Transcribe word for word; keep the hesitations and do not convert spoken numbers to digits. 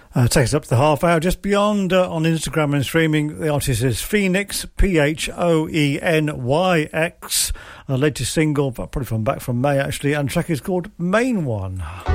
Uh, take us up to the half hour just beyond uh, on Instagram and streaming. The artist is Phoenix, P H O E N Y X. Our latest single, probably from back from May actually, and the track is called Main One.